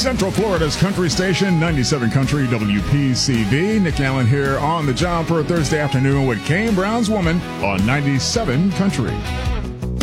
Central Florida's country station, 97 Country WPCV. Nick Allen here on the job for a Thursday afternoon with Kane Brown's Woman on 97 Country.